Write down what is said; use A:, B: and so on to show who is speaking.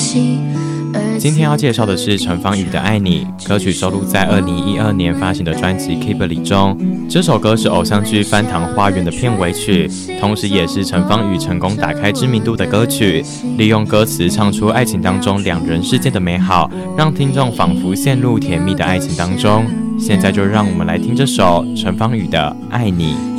A: 今天要介绍的是陈芳语的《爱你》，歌曲收录在2012年发行的专辑《Keep》里中。这首歌是偶像剧《翻糖花园》的片尾曲，同时也是陈芳语成功打开知名度的歌曲。利用歌词唱出爱情当中两人世界的美好，让听众仿佛陷入甜蜜的爱情当中。现在就让我们来听这首陈芳语的《爱你》。